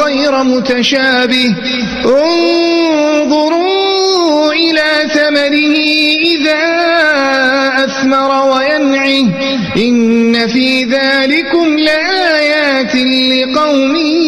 غير متشابه انظروا إلى ثمره إذا أثمر وينعه إن في ذلكم لآيات لقوم